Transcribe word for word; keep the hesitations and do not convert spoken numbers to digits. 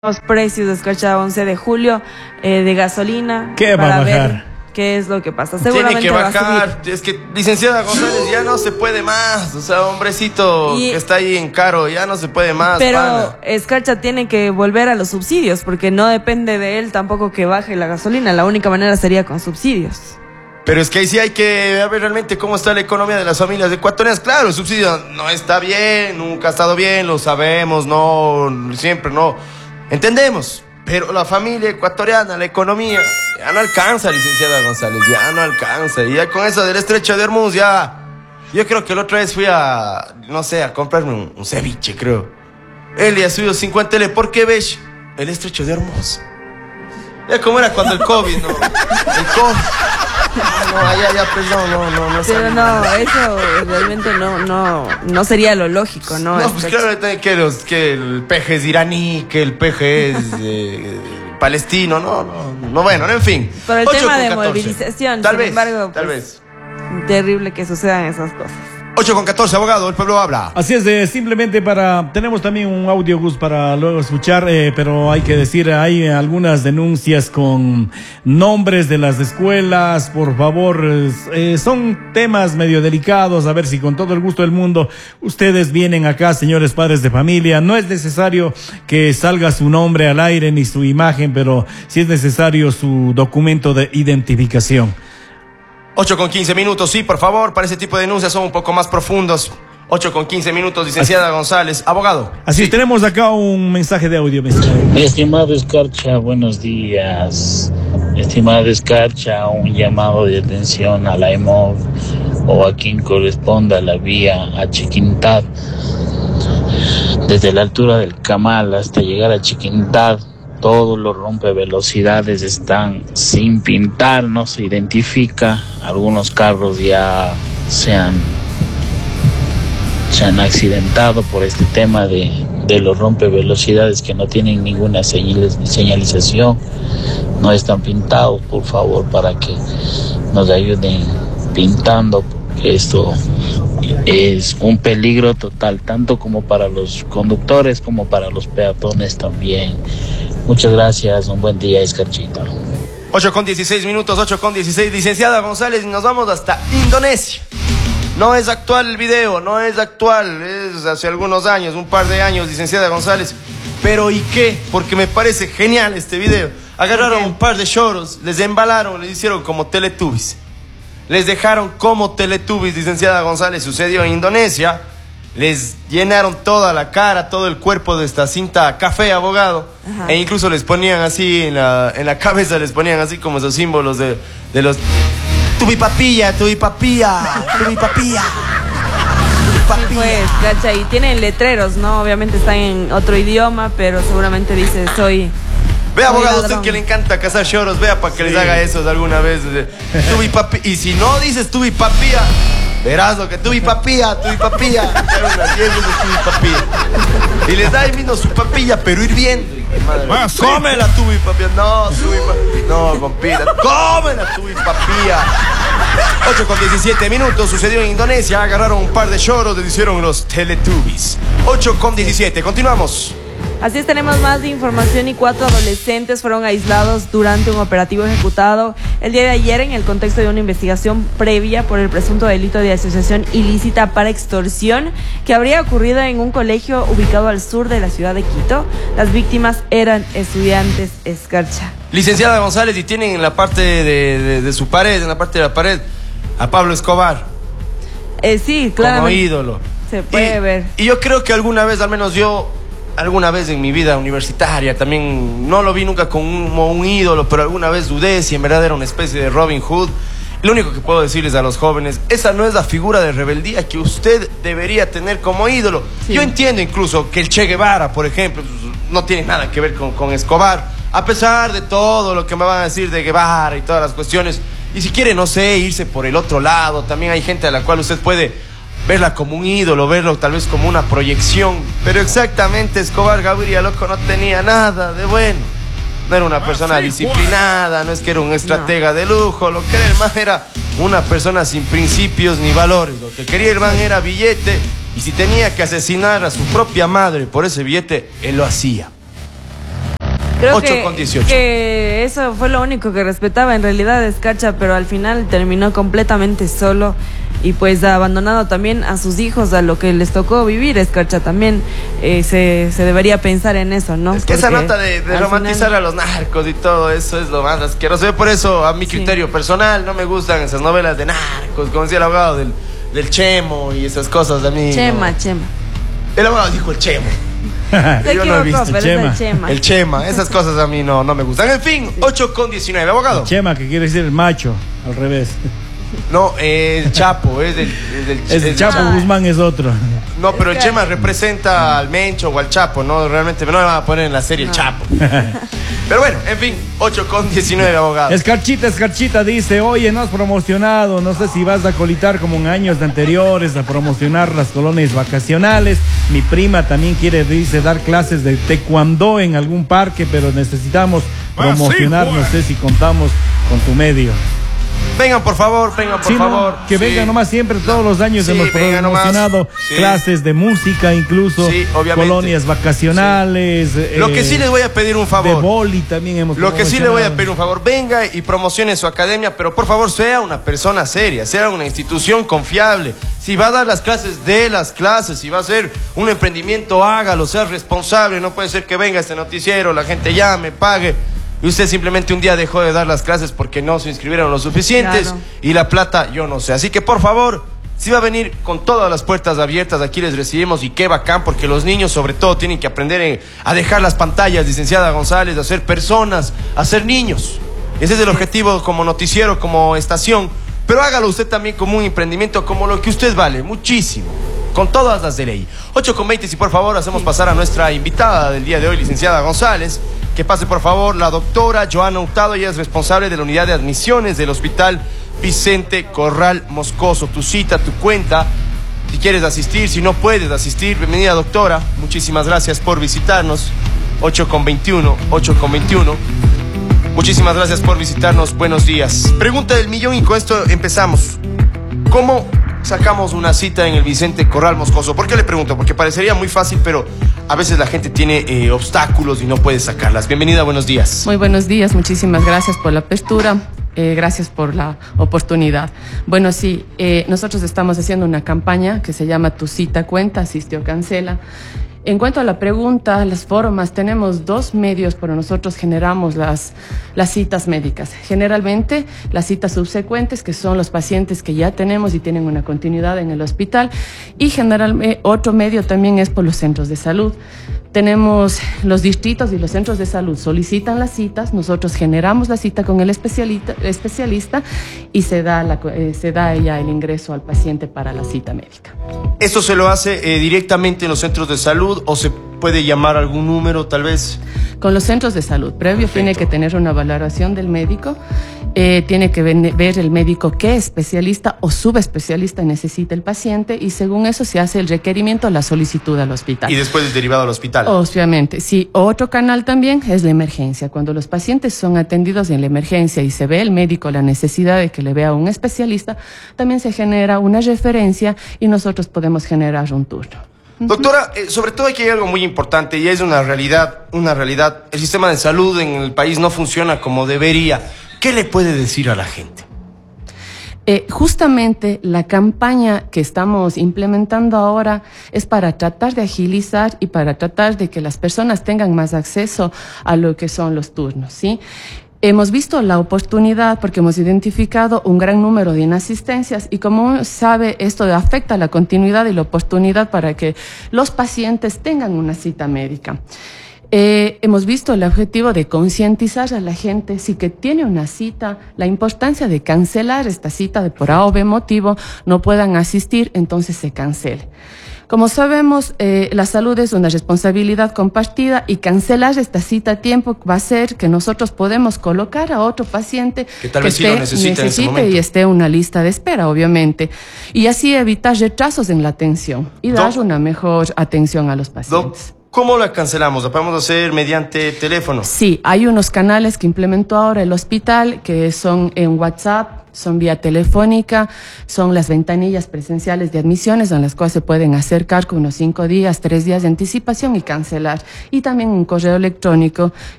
Los precios de escarcha once de julio eh, de gasolina. ¿Qué va para a bajar? ver qué es lo que pasa. Tiene Seguramente que va a bajar. subir. Es que, licenciada González, ya no se puede más. O sea, hombrecito Y- que está ahí en caro, ya no se puede más. Pero pana. Escarcha tiene que volver a los subsidios porque no depende de él tampoco que baje la gasolina. La única manera sería con subsidios. Pero es que ahí sí hay que ver realmente cómo está la economía de las familias ecuatorianas. Claro, el subsidio no está bien, nunca ha estado bien, lo sabemos, no, siempre no. Entendemos. Pero la familia ecuatoriana, la economía, ya no alcanza, licenciada González, ya no alcanza. Y ya con eso del estrecho de Hormuz, ya. Yo creo que la otra vez fui a, no sé, a comprarme un, un ceviche, creo. Él ya subió cincuenta L. ¿Por qué ves? El estrecho de Hormuz. Ya como era cuando el COVID, ¿no? El COVID. Ah, no, ya, ya, perdón, no, no, no. Pero sabía. no, eso realmente no, no, no sería lo lógico, ¿no? No, pues Escarcha. claro, que, los, que el peje es iraní, que el peje es eh, palestino, no, no, no, bueno, en fin. Por el ocho tema con de catorce. movilización, Tal sin vez, embargo, tal pues, vez. terrible que sucedan esas cosas. ocho con catorce, abogado, el pueblo habla. Así es, eh, simplemente para... Tenemos también un audio, Gus, para luego escuchar, eh, pero hay que decir, hay algunas denuncias con nombres de las escuelas, por favor, eh, son temas medio delicados, a ver si con todo el gusto del mundo ustedes vienen acá, señores padres de familia, no es necesario que salga su nombre al aire ni su imagen, pero sí es necesario su documento de identificación. ocho con quince minutos, sí, por favor, para ese tipo de denuncias son un poco más profundos. ocho con quince minutos, licenciada Así, González, abogado. Así Sí. es, tenemos acá un mensaje de audio. Estimado Escarcha, buenos días. Estimado Escarcha, un llamado de atención a la E M O V o a quien corresponda la vía a Chiquintad. Desde la altura del Camal hasta llegar a Chiquintad, todos los rompevelocidades están sin pintar, no se identifica. Algunos carros ya se han, se han accidentado por este tema de, de los rompevelocidades que no tienen ninguna señales, señalización, no están pintados, por favor, para que nos ayuden pintando, porque esto es un peligro total, tanto como para los conductores como para los peatones también. Muchas gracias, un buen día, Escarchita. ocho con dieciséis minutos, ocho con dieciséis, licenciada González, y nos vamos hasta Indonesia. No es actual el video, no es actual, es hace algunos años, un par de años, licenciada González. Pero ¿y qué? Porque me parece genial este video. Agarraron un par de choros, les embalaron, les hicieron como Teletubbies. Les dejaron como Teletubbies, licenciada González, sucedió en Indonesia. Les llenaron toda la cara, todo el cuerpo de esta cinta café, abogado. Ajá. E incluso les ponían así en la, en la cabeza, les ponían así como esos símbolos de, de los... Tubi papilla, tubi papilla, tubi papilla. Sí, pues, cacha, y tienen letreros, ¿no? Obviamente están en otro idioma, pero seguramente dice soy... Vea, soy abogado, usted ladrón. que le encanta cazar choros, vea para que Sí. les haga eso alguna vez. Tubi papi, y si no dices tubi papilla, verás lo que tubi papilla, tubi papilla. Unas diez veces tubi papilla. Y les da ahí mismo su papilla, pero hirviendo. Ah, sí. Cómela tubi papilla. No, tubi papilla. No, compita. Cómela tubi papilla. ocho con diecisiete minutos, sucedió en Indonesia. Agarraron un par de choros, les hicieron los Teletubbies. ocho con diecisiete, continuamos. Así es, tenemos más de información y cuatro adolescentes fueron aislados durante un operativo ejecutado el día de ayer en el contexto de una investigación previa por el presunto delito de asociación ilícita para extorsión que habría ocurrido en un colegio ubicado al sur de la ciudad de Quito. Las víctimas eran estudiantes, Escarcha. Licenciada González, y tienen en la parte de, de, de su pared, en la parte de la pared, a Pablo Escobar Eh, sí, claro. como ídolo. Se puede y, ver. Y yo creo que alguna vez, al menos yo, alguna vez en mi vida universitaria, también no lo vi nunca como un, un ídolo, pero alguna vez dudé si en verdad era una especie de Robin Hood. Lo único que puedo decirles a los jóvenes, esa no es la figura de rebeldía que usted debería tener como ídolo. Sí. Yo entiendo incluso que el Che Guevara, por ejemplo, no tiene nada que ver con, con Escobar, a pesar de todo lo que me van a decir de Guevara y todas las cuestiones. Y si quiere, no sé, irse por el otro lado, también hay gente a la cual usted puede verla como un ídolo, verlo tal vez como una proyección. Pero exactamente, Escobar Gaviria, loco, no tenía nada de bueno. No era una persona disciplinada, no es que era un estratega no. de lujo. Lo que era el man era una persona sin principios ni valores. Lo que quería el man era billete. Y si tenía que asesinar a su propia madre por ese billete, él lo hacía. Creo ocho que, con dieciocho. que eso fue lo único que respetaba en realidad Escarcha, pero al final terminó completamente solo y pues ha abandonado también a sus hijos, a lo que les tocó vivir. Escarcha también eh, se, se debería pensar en eso, ¿no? Es que Porque esa nota de, de romantizar final... a los narcos y todo eso es lo más asqueroso. Por eso, a mi criterio sí. personal, no me gustan esas novelas de narcos, como decía el abogado del, del Chemo y esas cosas de mí. Chema, no. Chema. El abogado dijo el Chemo. Se Yo no he visto pero Chema. Es el Chema. El Chema, esas cosas a mí no, no me gustan. En fin, ocho con diecinueve, abogado. El Chema, que quiere decir el macho, al revés. No, eh, el Chapo, es del, es del, es el Chapo ah. Guzmán es otro. No, pero el Chema representa al Mencho o al Chapo, no, realmente no me van a poner en la serie el Chapo. Pero bueno, en fin, ocho con diecinueve, abogado. Escarchita, Escarchita dice, oye, no has promocionado, no sé si vas a colitar como en años anteriores a promocionar las colonias vacacionales. Mi prima también quiere, dice, dar clases de taekwondo en algún parque, pero necesitamos promocionar, no sé si contamos con tu medio. Vengan, por favor, vengan, por sí, favor. No, que sí. vengan nomás siempre, todos los años sí, hemos promocionado sí. clases de música, incluso sí, colonias vacacionales. Sí. Eh, Lo que sí les voy a pedir un favor. De boli también hemos Lo que sí le voy a pedir un favor, venga y promocione su academia, pero por favor sea una persona seria, sea una institución confiable. Si va a dar las clases, dé las clases. Si va a hacer un emprendimiento, hágalo, sea responsable. No puede ser que venga este noticiero, la gente llame, pague y usted simplemente un día dejó de dar las clases porque no se inscribieron lo suficientes, claro. Y la plata yo no sé. Así que por favor, si va a venir con todas las puertas abiertas, aquí les recibimos y qué bacán, porque los niños sobre todo tienen que aprender en, a dejar las pantallas, licenciada González, a ser personas, a ser niños. Ese es el objetivo como noticiero, como estación, pero hágalo usted también como un emprendimiento, como lo que usted vale, muchísimo, con todas las de ley. ocho con veinte, si por favor hacemos pasar a nuestra invitada del día de hoy, licenciada González. Que pase por favor la doctora Joana Hurtado, ella es responsable de la unidad de admisiones del Hospital Vicente Corral Moscoso. Tu cita, tu cuenta, si quieres asistir, si no puedes asistir, bienvenida doctora, muchísimas gracias por visitarnos. ocho con veintiuno, ocho con veintiuno. Muchísimas gracias por visitarnos, buenos días. Pregunta del millón y con esto empezamos. ¿Cómo sacamos una cita en el Vicente Corral Moscoso? ¿Por qué le pregunto? Porque parecería muy fácil, pero a veces la gente tiene eh, obstáculos y no puede sacarlas. Bienvenida, buenos días. Muy buenos días, muchísimas gracias por la apertura, eh, gracias por la oportunidad. Bueno, sí, eh, nosotros estamos haciendo una campaña que se llama Tu Cita Cuenta, asiste o cancela. En cuanto a la pregunta, las formas, tenemos dos medios, pero nosotros generamos las, las citas médicas. Generalmente, las citas subsecuentes, que son los pacientes que ya tenemos y tienen una continuidad en el hospital. Y generalmente, otro medio también es por los centros de salud. Tenemos los distritos y los centros de salud solicitan las citas, nosotros generamos la cita con el especialista, especialista y se da, la, eh, se da ya el ingreso al paciente para la cita médica. ¿Esto se lo hace eh, directamente en los centros de salud o se puede llamar algún número tal vez? Con los centros de salud. Previo Perfecto. Tiene que tener una valoración del médico, eh, tiene que ven, ver el médico qué especialista o subespecialista necesita el paciente y según eso se hace el requerimiento, la solicitud al hospital. Y después el derivado al hospital. Obviamente, sí. Otro canal también es la emergencia. Cuando los pacientes son atendidos en la emergencia y se ve el médico la necesidad de que le vea a un especialista, también se genera una referencia y nosotros podemos generar un turno. Doctora, eh, sobre todo aquí hay algo muy importante y es una realidad, una realidad. El sistema de salud en el país no funciona como debería. ¿Qué le puede decir a la gente? Eh, justamente la campaña que estamos implementando ahora es para tratar de agilizar y para tratar de que las personas tengan más acceso a lo que son los turnos, ¿sí? Hemos visto la oportunidad porque hemos identificado un gran número de inasistencias y como sabe, esto afecta la continuidad y la oportunidad para que los pacientes tengan una cita médica. Eh, hemos visto el objetivo de concientizar a la gente si que tiene una cita, la importancia de cancelar esta cita de por A o B motivo, no puedan asistir, entonces se cancele. Como sabemos, eh, la salud es una responsabilidad compartida y cancelar esta cita a tiempo va a hacer que nosotros podemos colocar a otro paciente que tal que vez sí esté, lo necesite, necesite en ese y esté en una lista de espera, obviamente, y así evitar retrasos en la atención y dar Doc, una mejor atención a los pacientes. Doc, ¿cómo la cancelamos? ¿La podemos hacer mediante teléfono? Sí, hay unos canales que implementó ahora el hospital que son en WhatsApp, son vía telefónica, son las ventanillas presenciales de admisiones en las cuales se pueden acercar con unos cinco días, tres días de anticipación y cancelar. Y también un correo electrónico